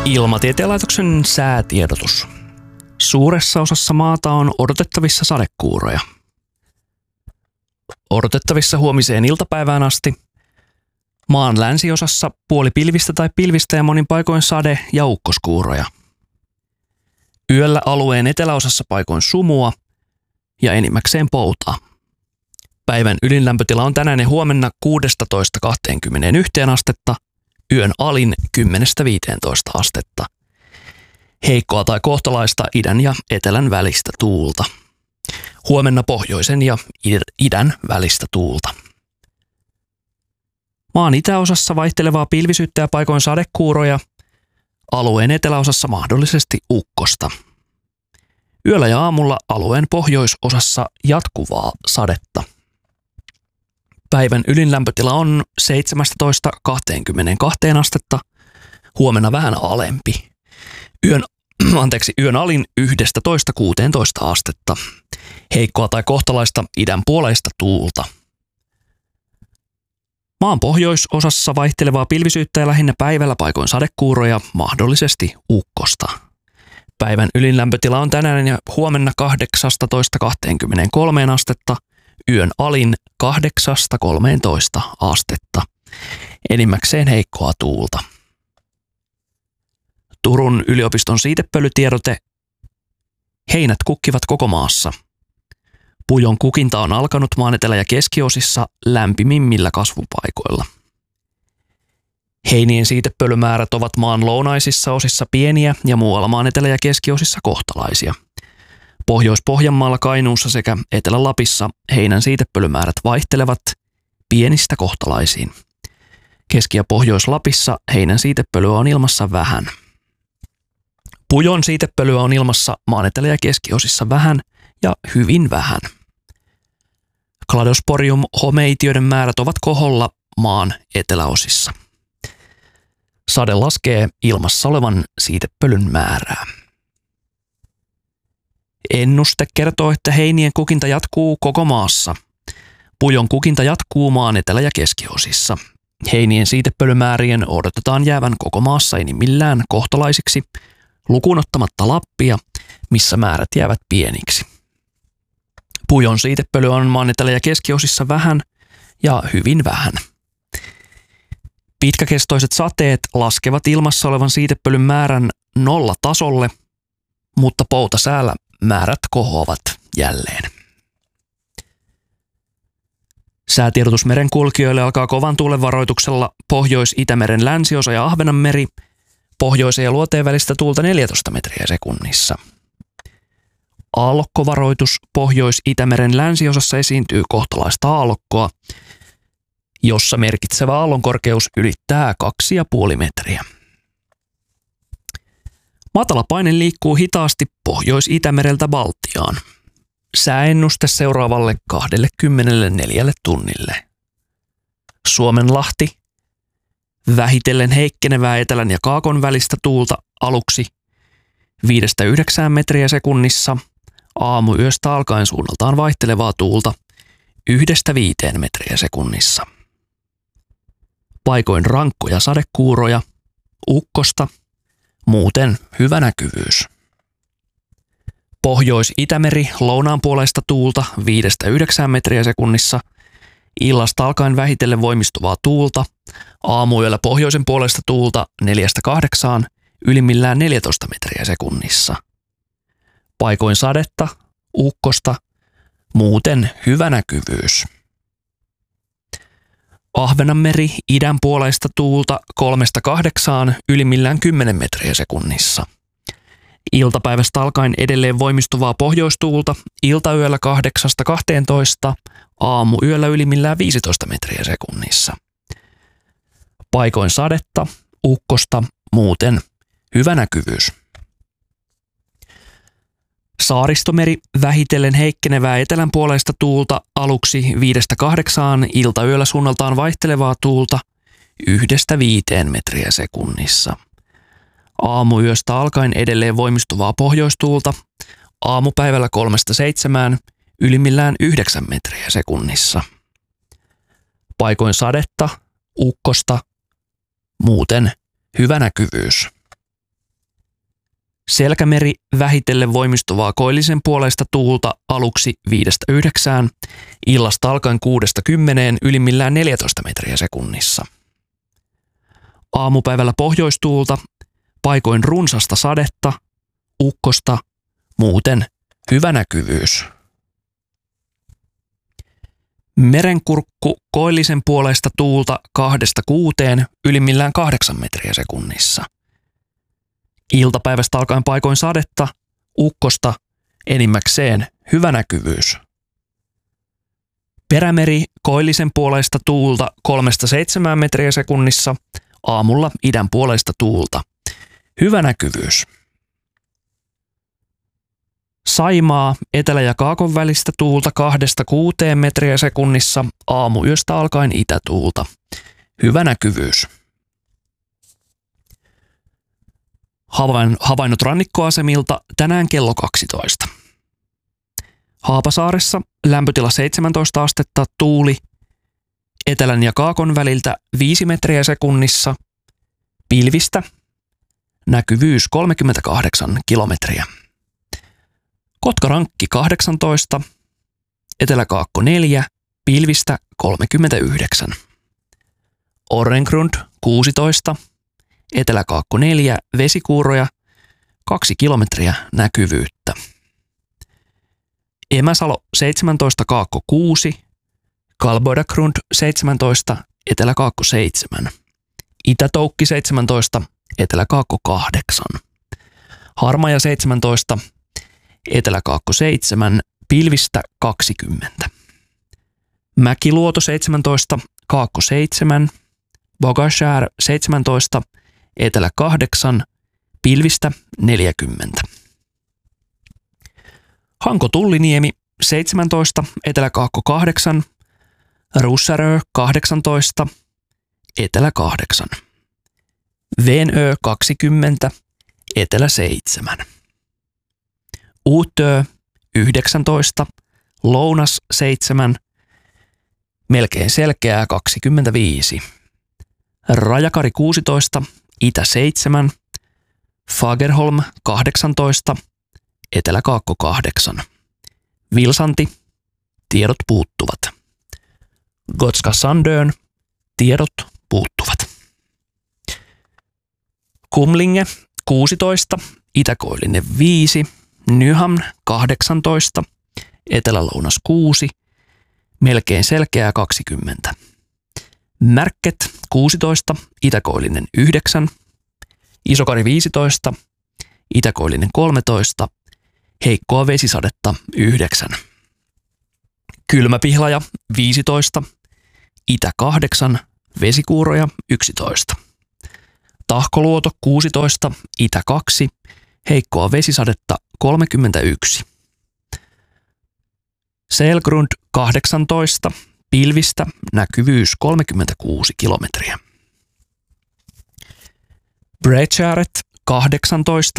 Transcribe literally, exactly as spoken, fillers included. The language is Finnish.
Ilmatieteen laitoksen säätiedotus. Suuressa osassa maata on odotettavissa sadekuuroja. Odotettavissa huomiseen iltapäivään asti. Maan länsiosassa puoli pilvistä tai pilvistä ja monin paikoin sade- ja ukkoskuuroja. Yöllä alueen eteläosassa paikoin sumua ja enimmäkseen poutaa. Päivän ylinlämpötila on tänään ja huomenna kuusitoista kaksikymmentäyksi astetta, yön alin kymmenestä viiteentoista astetta. Heikkoa tai kohtalaista idän ja etelän välistä tuulta. Huomenna pohjoisen ja idän välistä tuulta. Maan itäosassa vaihtelevaa pilvisyyttä ja paikoin sadekuuroja. Alueen eteläosassa mahdollisesti ukkosta. Yöllä ja aamulla alueen pohjoisosassa jatkuvaa sadetta. Päivän ylinlämpötila on seitsemästätoista kaksikymmentäkaksi astetta, huomenna vähän alempi. Yön, anteeksi, yön alin yksitoista kuusitoista astetta. Heikkoa tai kohtalaista idän puoleista tuulta. Maan pohjoisosassa vaihtelevaa pilvisyyttä ja lähinnä päivällä paikoin sadekuuroja, mahdollisesti ukkosta. Päivän ylinlämpötila on tänään ja huomenna kahdeksastatoista kaksikymmentäkolme astetta, yön alin kahdeksasta kolmeentoista astetta. Enimmäkseen heikkoa tuulta. Turun yliopiston siitepölytiedote. Heinät kukkivat koko maassa. Pujon kukinta on alkanut maan etelä- ja keskiosissa lämpimimmillä kasvupaikoilla. Heinien siitepölymäärät ovat maan lounaisissa osissa pieniä ja muualla maan etelä- ja keskiosissa kohtalaisia. Pohjois-Pohjanmaalla, Kainuussa sekä Etelä-Lapissa heinän siitepölymäärät vaihtelevat pienistä kohtalaisiin. Keski- ja Pohjois-Lapissa heinän siitepölyä on ilmassa vähän. Pujon siitepölyä on ilmassa maan etelä- ja keskiosissa vähän ja hyvin vähän. Cladosporium-homeitioiden määrät ovat koholla maan eteläosissa. Sade laskee ilmassa olevan siitepölyn määrää. Ennuste kertoo, että heinien kukinta jatkuu koko maassa. Pujon kukinta jatkuu maan etelä- ja keskiosissa. Heinien siitepölymäärien odotetaan jäävän koko maassa enimmillään kohtalaisiksi, lukuun ottamatta Lappia, missä määrät jäävät pieniksi. Pujon siitepöly on maan etelä- ja keskiosissa vähän ja hyvin vähän. Pitkäkestoiset sateet laskevat ilmassa olevan siitepölyn määrän nolla tasolle, mutta poutasäällä määrät kohoavat jälleen. Säätiedotus merenkulkijoille alkaa kovan tuulen varoituksella Pohjois-Itämeren länsiosa ja Ahvenanmeri, pohjoisen ja luoteen välistä tuulta neljätoista metriä sekunnissa. Aallokkovaroitus Pohjois-Itämeren länsiosassa esiintyy kohtalaista aallokkoa, jossa merkitsevä aallonkorkeus ylittää kaksi pilkku viisi metriä. Matala paine liikkuu hitaasti Pohjois-Itämereltä Baltiaan. Sääennuste seuraavalle kaksikymmentäneljä tunnille. Suomenlahti. Vähitellen heikkenevää etelän ja kaakon välistä tuulta aluksi viidestä yhdeksään metriä sekunnissa. Aamuyöstä alkaen suunnaltaan vaihtelevaa tuulta yhdestä viiteen metriä sekunnissa. Paikoin rankkoja sadekuuroja, ukkosta, muuten hyvä näkyvyys. Pohjois-Itämeri lounaan puoleista tuulta viidestä yhdeksään metriä sekunnissa. Illasta alkaen vähitellen voimistuvaa tuulta. Aamuyöllä pohjoisen puolesta tuulta neljästä kahdeksaan, ylimmillään neljätoista metriä sekunnissa. Paikoin sadetta, ukkosta, muuten hyvä näkyvyys. Ahvenanmeri idän puoleista tuulta kolmesta kahdeksaan, ylimmillään kymmenen metriä sekunnissa. Iltapäivästä alkaen edelleen voimistuvaa pohjoistuulta, iltayöllä kahdeksasta kahteentoista, aamuyöllä ylimmillään viisitoista metriä sekunnissa. Paikoin sadetta, ukkosta, muuten hyvä näkyvyys. Saaristomeri vähitellen heikkenevää etelän puoleista tuulta aluksi viidestä kahdeksaan, iltayöllä suunnaltaan vaihtelevaa tuulta yhdestä viiteen metriä sekunnissa. Aamuyöstä alkaen edelleen voimistuvaa pohjoistuulta, aamupäivällä kolmesta seitsemään, ylimmillään yhdeksän metriä sekunnissa. Paikoin sadetta, ukkosta, muuten hyvä näkyvyys. Selkämeri vähitellen voimistuvaa koillisen puoleista tuulta aluksi viidestä yhdeksään, illasta alkaen kuudesta kymmeneen, ylimmillään neljätoista metriä sekunnissa. Aamupäivällä pohjoistuulta, paikoin runsasta sadetta, ukkosta, muuten hyvä näkyvyys. Merenkurkku koillisen puoleista tuulta kahdesta kuuteen, ylimmillään kahdeksan metriä sekunnissa. Iltapäivästä alkaen paikoin sadetta, ukkosta, enimmäkseen hyvä näkyvyys. Perämeri koillisen puoleista tuulta kolmesta seitsemään metriä sekunnissa, aamulla idän puoleista tuulta. Hyvä näkyvyys. Saimaa etelä- ja kaakon välistä tuulta kahdesta kuuteen metriä sekunnissa, aamuyöstä alkaen itätuulta. Hyvä näkyvyys. Havain, havainnot rannikkoasemilta tänään kello kaksitoista. Haapasaaressa lämpötila seitsemäntoista astetta, tuuli etelän ja kaakon väliltä viisi metriä sekunnissa, pilvistä, näkyvyys kolmekymmentäkahdeksan kilometriä. Kotkarankki kahdeksantoista, eteläkaakko neljä, pilvistä kolmekymmentäyhdeksän. Orrengrund kuusitoista, eteläkaakko neljä, vesikuuroja, kaksi kilometriä näkyvyyttä. Emäsalo seitsemäntoista, kaakko kuusi, Kalbodagrund seitsemäntoista, eteläkaakko seitsemän. Itätoukki seitsemäntoista, eteläkaakko kahdeksan. Harmaja seitsemäntoista, eteläkaakko seitsemän, pilvistä kaksikymmentä. Mäkiluoto seitsemäntoista, kaakko seitsemän, Bogashär seitsemäntoista, etelä kahdeksan, pilvistä neljäkymmentä. Hanko-Tulliniemi seitsemäntoista, eteläkaakko kahdeksan, Russarö kahdeksantoista, etelä kahdeksan. Venö kaksikymmentä, etelä seitsemän. Uutö yhdeksäntoista, lounas seitsemän, melkein selkeää kaksikymmentäviisi. Rajakari kuusitoista, itä seitsemän, Fagerholm kahdeksantoista, eteläkaakko kahdeksan. Vilsanti, tiedot puuttuvat. Gotska Sandön, tiedot puuttuvat. Kumlinge kuusitoista, itäkoillinen viisi, Nyhamn kahdeksantoista, etelälounas kuusi, melkein selkeää kaksikymmentä. Märket kuusitoista, itäkoillinen yhdeksän, Isokari viisitoista, itäkoillinen kolmetoista, heikkoa vesisadetta yhdeksän. Kylmäpihlaja viisitoista, itä kahdeksan, vesikuuroja yksitoista. Tahkoluoto kuusitoista, itä kaksi, heikkoa vesisadetta kolmekymmentäyksi. Selgrund kahdeksantoista, pilvistä, näkyvyys kolmekymmentäkuusi kilometriä. Breitschäret kahdeksantoista,